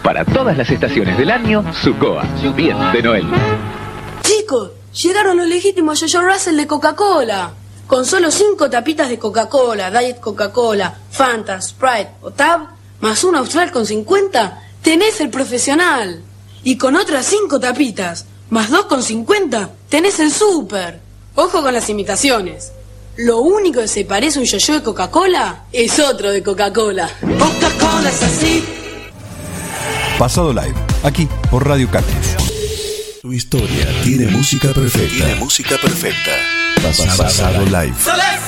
Para todas las estaciones del año, Sucoa, bien de Noel. Chicos, llegaron los legítimos Yo-Yo Russell de Coca-Cola. Con solo 5 tapitas de Coca-Cola, Diet Coca-Cola, Fanta, Sprite o Tab, más un Austral con 50, tenés el profesional. Y con otras 5 tapitas, más 2 con 50, tenés el Super. Ojo con las imitaciones. Lo único que se parece a un yo-yo de Coca-Cola es otro de Coca-Cola. Coca-Cola es así. Pasado Live, aquí por Radio Cactus. Tu historia tiene música perfecta. Pasado Live.